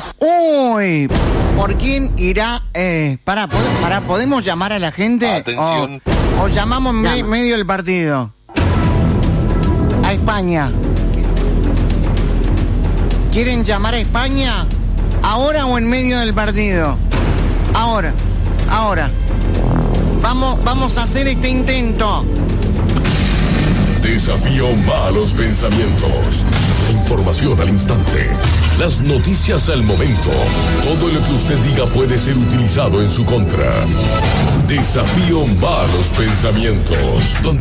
Uy, ¿por quién irá? ¿Podemos llamar a la gente? Atención. O llamamos medio del partido. A España. ¿Quieren llamar a España? ¿Ahora o en medio del partido? Ahora. Vamos a hacer este intento. Desafío Malos Pensamientos. Información al instante. Las noticias al momento. Todo lo que usted diga puede ser utilizado en su contra. Desafío Malos Pensamientos. Donde